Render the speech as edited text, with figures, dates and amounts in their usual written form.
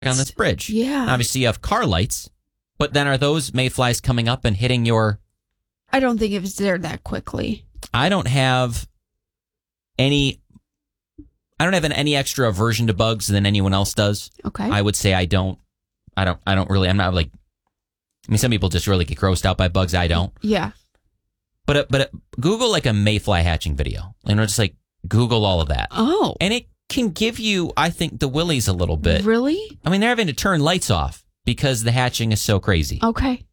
on this bridge. Yeah. Obviously, you have car lights, but then are those mayflies coming up and hitting your... I don't think it was there that quickly. I don't have any extra aversion to bugs than anyone else does. Okay. I would say I don't really, I'm not like, I mean, some people just really get grossed out by bugs. I don't. Yeah. But Google like a mayfly hatching video. Just like Google all of that. Oh. And it can give you, I think, the willies a little bit. Really? I mean, they're having to turn lights off because the hatching is so crazy. Okay.